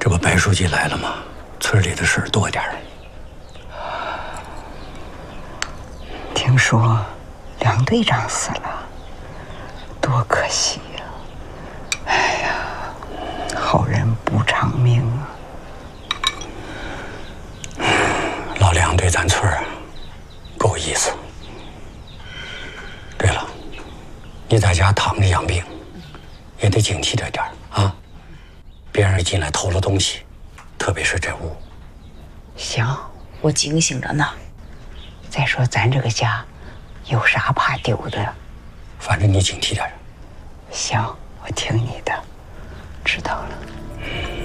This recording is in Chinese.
这不白书记来了吗？村里的事儿多点儿。 听说梁队长死了，多可惜呀！哎呀，好人不长命啊！ 老梁对咱村儿够意思。对了，你在家躺着养病，也得警惕着点儿啊！别让人进来偷了东西，特别是这屋。 行，我警醒着呢。再说咱这个家，有啥怕丢的？ 反正你警惕点儿。 行，我听你的，知道了。